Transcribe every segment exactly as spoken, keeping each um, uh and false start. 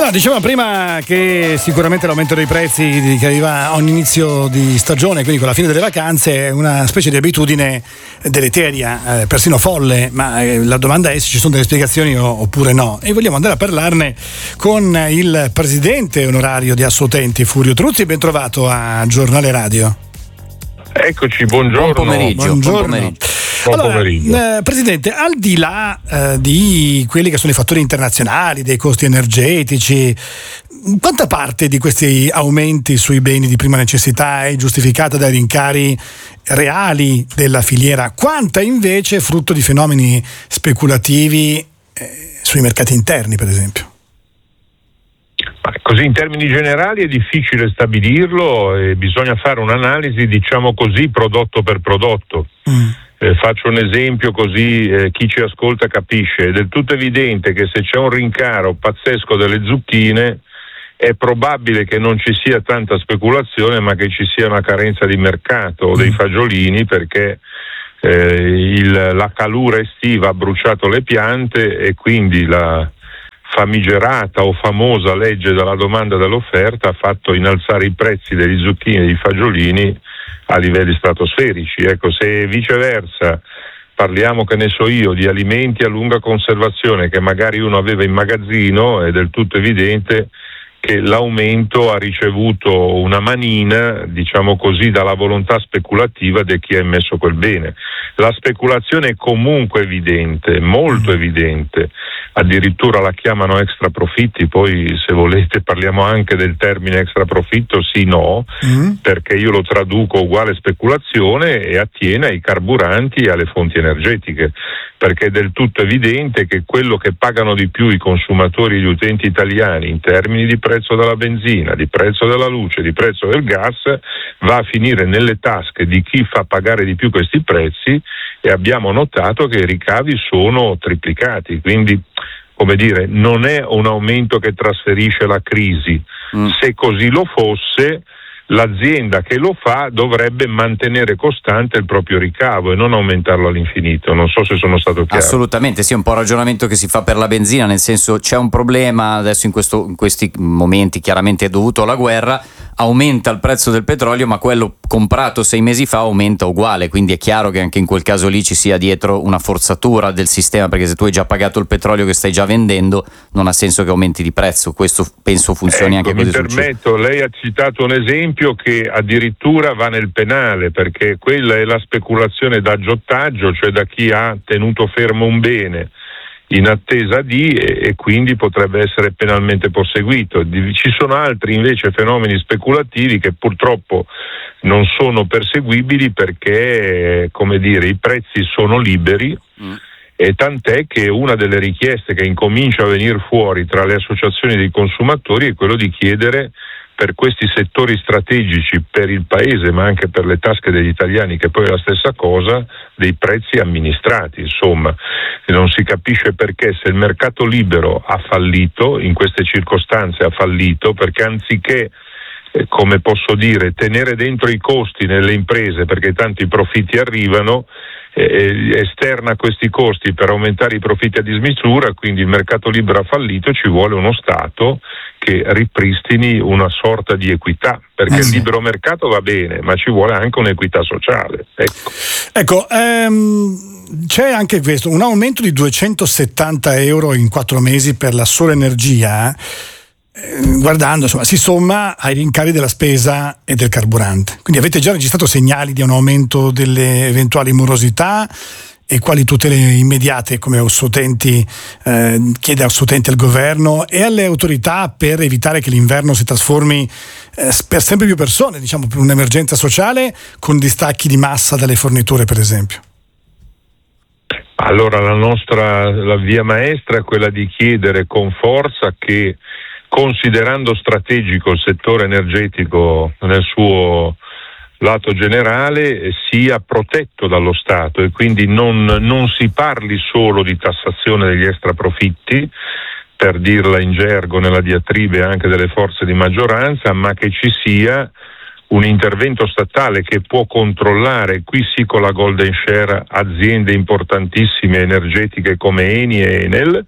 Allora, dicevamo prima che sicuramente l'aumento dei prezzi che arriva a un inizio di stagione, quindi con la fine delle vacanze, è una specie di abitudine deleteria, eh, persino folle, ma eh, la domanda è se ci sono delle spiegazioni o, oppure no. E vogliamo andare a parlarne con il presidente onorario di Assoutenti, Furio Truzzi. Ben trovato a Giornale Radio. Eccoci, buongiorno. Buon pomeriggio. Buongiorno. Buon pomeriggio. Allora, eh, Presidente, al di là eh, di quelli che sono i fattori internazionali, dei costi energetici, quanta parte di questi aumenti sui beni di prima necessità è giustificata dai rincari reali della filiera? Quanta invece è frutto di fenomeni speculativi eh, sui mercati interni, per esempio? Così in termini generali è difficile stabilirlo e bisogna fare un'analisi, diciamo così, prodotto per prodotto. Mm. Eh, faccio un esempio così eh, chi ci ascolta capisce. È del tutto evidente che se c'è un rincaro pazzesco delle zucchine è probabile che non ci sia tanta speculazione, ma che ci sia una carenza di mercato o dei fagiolini, perché eh, il, la calura estiva ha bruciato le piante e quindi la famigerata o famosa legge della domanda e dell'offerta ha fatto innalzare i prezzi degli zucchini e dei fagiolini a livelli stratosferici. Ecco, se viceversa parliamo, che ne so io, di alimenti a lunga conservazione che magari uno aveva in magazzino, è del tutto evidente che l'aumento ha ricevuto una manina, diciamo così, dalla volontà speculativa di chi ha emesso quel bene. La speculazione è comunque evidente, molto evidente, addirittura la chiamano extra profitti, poi se volete parliamo anche del termine extra profitto, sì no, mm. perché io lo traduco uguale speculazione e attiene ai carburanti e alle fonti energetiche, perché è del tutto evidente che quello che pagano di più i consumatori e gli utenti italiani in termini di prezzo della benzina, di prezzo della luce, di prezzo del gas, va a finire nelle tasche di chi fa pagare di più questi prezzi, e abbiamo notato che i ricavi sono triplicati, quindi come dire, non è un aumento che trasferisce la crisi. Mm. Se così lo fosse, l'azienda che lo fa dovrebbe mantenere costante il proprio ricavo e non aumentarlo all'infinito. Non so se sono stato chiaro. Assolutamente, sì, è un po' il ragionamento che si fa per la benzina, nel senso c'è un problema adesso in, questo, in questi momenti, chiaramente è dovuto alla guerra, aumenta il prezzo del petrolio, ma quello comprato sei mesi fa aumenta uguale, quindi è chiaro che anche in quel caso lì ci sia dietro una forzatura del sistema, perché se tu hai già pagato il petrolio che stai già vendendo non ha senso che aumenti di prezzo. Questo penso funzioni ecco, anche così. Mi permetto, lei ha citato un esempio che addirittura va nel penale, perché quella è la speculazione d'aggiottaggio, cioè da chi ha tenuto fermo un bene in attesa di e, e quindi potrebbe essere penalmente perseguito. Ci sono altri invece fenomeni speculativi che purtroppo non sono perseguibili perché, come dire, i prezzi sono liberi. Mm. E tant'è che una delle richieste che incomincia a venire fuori tra le associazioni dei consumatori è quello di chiedere per questi settori strategici per il paese, ma anche per le tasche degli italiani, che poi è la stessa cosa, dei prezzi amministrati. Insomma, non si capisce perché, se il mercato libero ha fallito, in queste circostanze ha fallito, perché anziché eh, come posso dire, tenere dentro i costi nelle imprese perché tanti profitti arrivano, eh, esterna questi costi per aumentare i profitti a dismisura, quindi il mercato libero ha fallito, ci vuole uno Stato che ripristini una sorta di equità, perché eh sì. il libero mercato va bene, ma ci vuole anche un'equità sociale. Ecco, ecco ehm, c'è anche questo, un aumento di duecentosettanta euro in quattro mesi per la sola energia, eh, guardando insomma si somma ai rincari della spesa e del carburante. Quindi avete già registrato segnali di un aumento delle eventuali morosità? E quali tutele immediate come Assoutenti eh, chiede Assoutenti al governo e alle autorità per evitare che l'inverno si trasformi eh, per sempre più persone, diciamo per un'emergenza sociale, con distacchi di massa dalle forniture, per esempio? Allora la nostra la via maestra è quella di chiedere con forza che, considerando strategico il settore energetico nel suo lato generale, sia protetto dallo Stato e quindi non, non si parli solo di tassazione degli extraprofitti, per dirla in gergo nella diatribe anche delle forze di maggioranza, ma che ci sia un intervento statale che può controllare, qui sì con la golden share, aziende importantissime energetiche come Eni e Enel,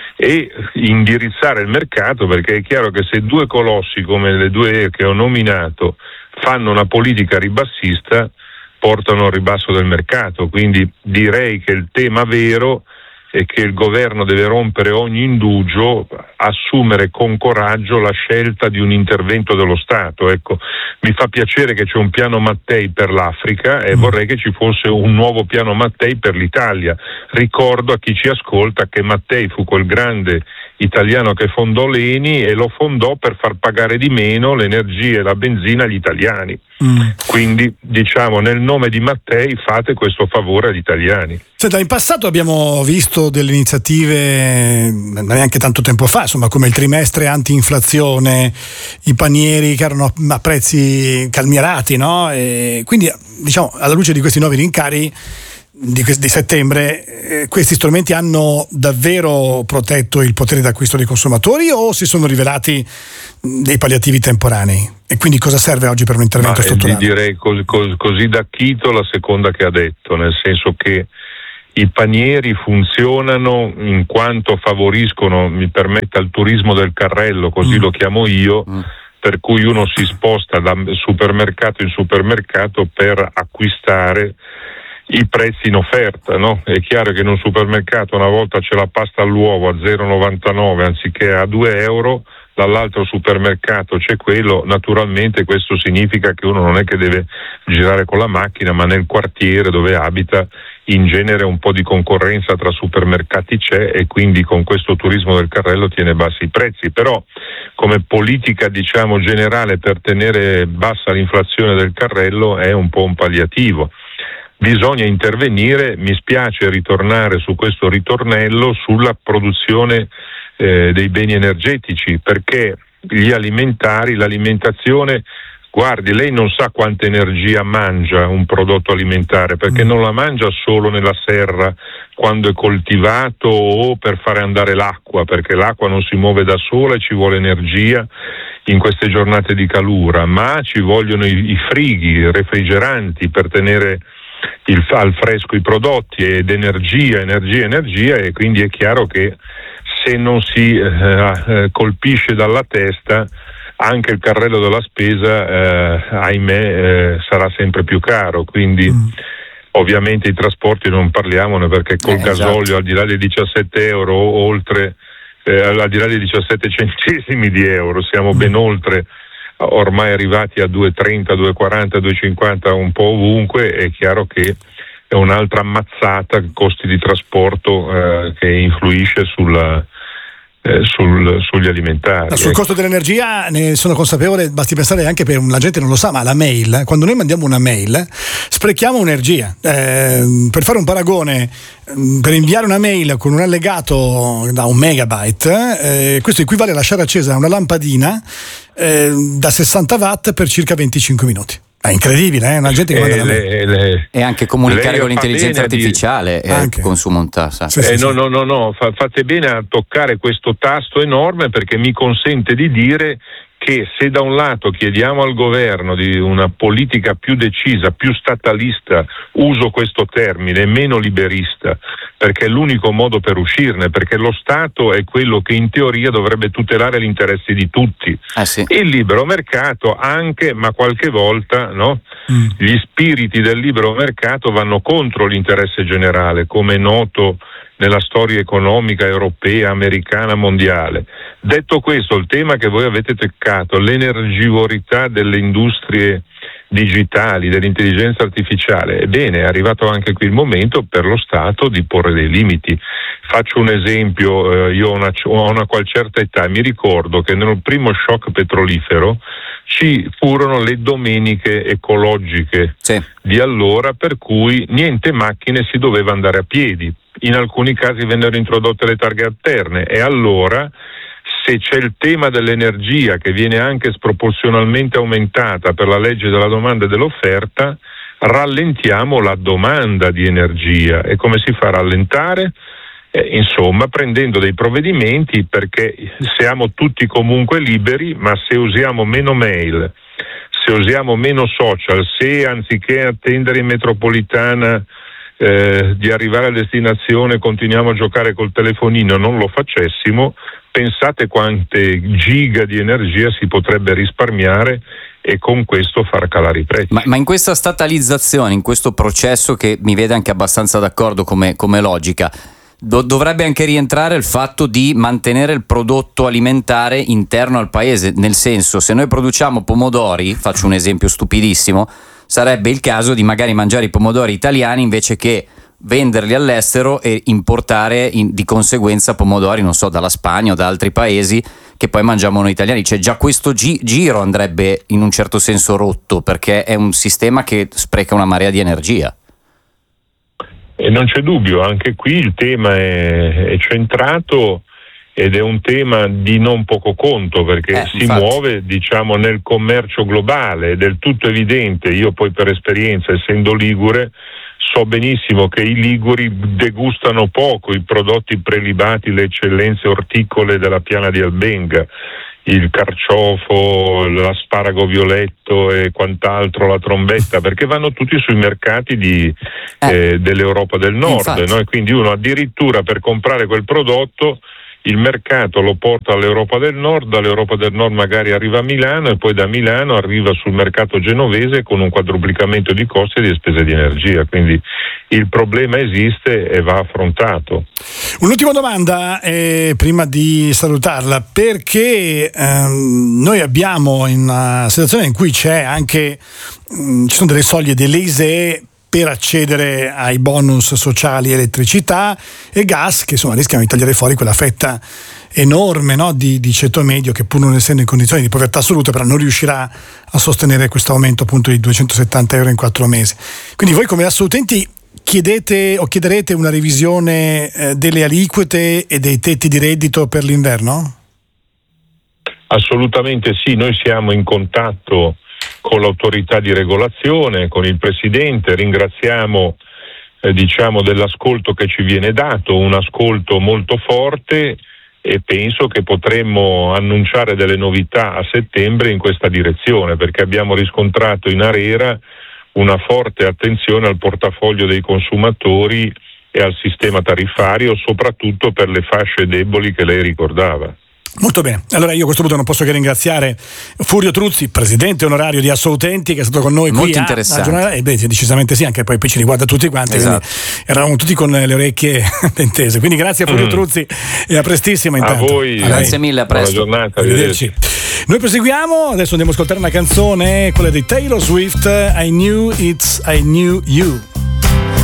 e indirizzare il mercato, perché è chiaro che se due colossi come le due che ho nominato fanno una politica ribassista, portano al ribasso del mercato. Quindi direi che il tema vero è che il governo deve rompere ogni indugio, assumere con coraggio la scelta di un intervento dello Stato. Ecco, mi fa piacere che c'è un piano Mattei per l'Africa e vorrei che ci fosse un nuovo piano Mattei per l'Italia. Ricordo a chi ci ascolta che Mattei fu quel grande italiano che fondò l'Eni e lo fondò per far pagare di meno l'energia e la benzina agli italiani. Mm. Quindi, diciamo, nel nome di Mattei fate questo favore agli italiani. Senta, in passato abbiamo visto delle iniziative, neanche tanto tempo fa, insomma, come il trimestre anti-inflazione, i panieri che erano a prezzi calmierati, no? E quindi, diciamo, alla luce di questi nuovi rincari di, di settembre, eh, questi strumenti hanno davvero protetto il potere d'acquisto dei consumatori o si sono rivelati dei palliativi temporanei? E quindi cosa serve oggi per un intervento Ma, strutturale? Eh, direi così, così, così da Chito la seconda che ha detto, nel senso che i panieri funzionano in quanto favoriscono, mi permetta, il turismo del carrello, così mm. lo chiamo io, mm. per cui uno si sposta da supermercato in supermercato per acquistare i prezzi in offerta, no? È chiaro che in un supermercato una volta c'è la pasta all'uovo a zero virgola novantanove anziché a due euro, dall'altro supermercato c'è quello. Naturalmente questo significa che uno non è che deve girare con la macchina, ma nel quartiere dove abita in genere un po' di concorrenza tra supermercati c'è e quindi con questo turismo del carrello tiene bassi i prezzi. Però come politica, diciamo, generale per tenere bassa l'inflazione del carrello è un po' un palliativo. Bisogna intervenire, mi spiace ritornare su questo ritornello, sulla produzione eh, dei beni energetici, perché gli alimentari, l'alimentazione, guardi, lei non sa quanta energia mangia un prodotto alimentare, perché non la mangia solo nella serra quando è coltivato o per fare andare l'acqua, perché l'acqua non si muove da sola e ci vuole energia in queste giornate di calura, ma ci vogliono i, i frighi, i refrigeranti per tenere il, al fresco i prodotti, ed energia, energia, energia, e quindi è chiaro che se non si eh, colpisce dalla testa anche il carrello della spesa, eh, ahimè, eh, sarà sempre più caro. Quindi mm. ovviamente i trasporti non parliamone, perché col eh, gasolio esatto. al di là dei diciassette euro, oltre eh, al di là dei diciassette centesimi di euro, siamo mm. ben oltre, ormai arrivati a due virgola trenta, due virgola quaranta, due virgola cinquanta un po' ovunque. È chiaro che è un'altra ammazzata, costi di trasporto eh, che influisce sulla Eh, sul, sugli alimentari. Sul ecco. costo dell'energia ne sono consapevole, basti pensare anche, per la gente non lo sa, ma la mail, quando noi mandiamo una mail sprechiamo energia. Eh, per fare un paragone, per inviare una mail con un allegato da un megabyte, eh, questo equivale a lasciare accesa una lampadina eh, da sessanta watt per circa venticinque minuti. È incredibile, eh? Una gente che manda le, le, e anche comunicare con l'intelligenza artificiale di... e consuma un tasso. Sì, sì, eh, sì. No, no, no, no, fate bene a toccare questo tasto enorme, perché mi consente di dire che se da un lato chiediamo al governo di una politica più decisa, più statalista, uso questo termine, meno liberista, perché è l'unico modo per uscirne, perché lo Stato è quello che in teoria dovrebbe tutelare gli interessi di tutti. Eh sì. Il libero mercato anche, ma qualche volta, no? Mm. Gli spiriti del libero mercato vanno contro l'interesse generale, come è noto nella storia economica europea, americana, mondiale. Detto questo, il tema che voi avete toccato, l'energivorità delle industrie digitali, dell'intelligenza artificiale, ebbene, è arrivato anche qui il momento per lo Stato di porre dei limiti. Faccio un esempio, eh, io ho una, ho una qual certa età e mi ricordo che nel primo shock petrolifero ci furono le domeniche ecologiche sì. di allora, per cui niente macchine, si doveva andare a piedi. In alcuni casi vennero introdotte le targhe alterne, e allora, se c'è il tema dell'energia che viene anche sproporzionalmente aumentata per la legge della domanda e dell'offerta, rallentiamo la domanda di energia. E come si fa a rallentare? Eh, insomma, prendendo dei provvedimenti, perché siamo tutti comunque liberi, ma se usiamo meno mail, se usiamo meno social, se anziché attendere in metropolitana eh, di arrivare a destinazione continuiamo a giocare col telefonino, non lo facessimo, pensate quante giga di energia si potrebbe risparmiare e con questo far calare i prezzi. Ma, ma in questa statalizzazione, in questo processo che mi vede anche abbastanza d'accordo come, come logica, do, dovrebbe anche rientrare il fatto di mantenere il prodotto alimentare interno al paese, nel senso, se noi produciamo pomodori, faccio un esempio stupidissimo, sarebbe il caso di magari mangiare i pomodori italiani invece che venderli all'estero e importare in, di conseguenza pomodori, non so, dalla Spagna o da altri paesi che poi mangiamo noi italiani. Cioè già questo gi- giro andrebbe in un certo senso rotto, perché è un sistema che spreca una marea di energia. E non c'è dubbio, anche qui il tema è, è centrato ed è un tema di non poco conto, perché eh, si infatti. muove, diciamo, nel commercio globale. È del tutto evidente, io poi per esperienza, essendo ligure, so benissimo che i liguri degustano poco i prodotti prelibati, le eccellenze orticole della piana di Albenga, il carciofo, l'asparago violetto e quant'altro, la trombetta, perché vanno tutti sui mercati di, eh. Eh, dell'Europa del Nord, no? E quindi uno addirittura per comprare quel prodotto il mercato lo porta all'Europa del Nord, dall'Europa del Nord magari arriva a Milano e poi da Milano arriva sul mercato genovese con un quadruplicamento di costi e di spese di energia, quindi il problema esiste e va affrontato. Un'ultima domanda eh, prima di salutarla, perché ehm, noi abbiamo in una situazione in cui c'è anche mh, ci sono delle soglie dell'E I S E E per accedere ai bonus sociali elettricità e gas, che insomma rischiano di tagliare fuori quella fetta enorme, no, di, di ceto medio che, pur non essendo in condizioni di povertà assoluta, però non riuscirà a sostenere questo aumento appunto di duecentosettanta euro in quattro mesi. Quindi voi come assolutenti chiedete o chiederete una revisione eh, delle aliquote e dei tetti di reddito per l'inverno? Assolutamente sì, noi siamo in contatto con l'autorità di regolazione, con il Presidente, ringraziamo eh, diciamo dell'ascolto che ci viene dato, un ascolto molto forte, e penso che potremmo annunciare delle novità a settembre in questa direzione, perché abbiamo riscontrato in ARERA una forte attenzione al portafoglio dei consumatori e al sistema tariffario, soprattutto per le fasce deboli che lei ricordava. Molto bene, allora io a questo punto non posso che ringraziare Furio Truzzi, presidente onorario di Assolutenti, che è stato con noi molto qui interessante. a, a e beh, decisamente sì, anche poi, poi ci riguarda tutti quanti, esatto. Quindi eravamo tutti con le orecchie tese, quindi grazie a Furio mm. Truzzi e a prestissimo intanto. A voi, a grazie mille, a presto. Buona giornata, arrivederci. Noi proseguiamo, adesso andiamo a ascoltare una canzone, quella di Taylor Swift, I Knew It's I Knew You.